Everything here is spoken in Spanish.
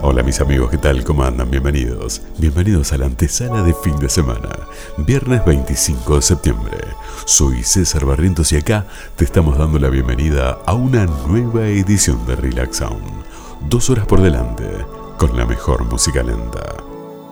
Hola mis amigos, ¿qué tal? ¿Cómo andan? Bienvenidos. Bienvenidos a la antesala de fin de semana. Viernes 25 de septiembre. Soy César Barrientos y acá te estamos dando la bienvenida a una nueva edición de Relax Sound. 2 horas por delante, con la mejor música lenta.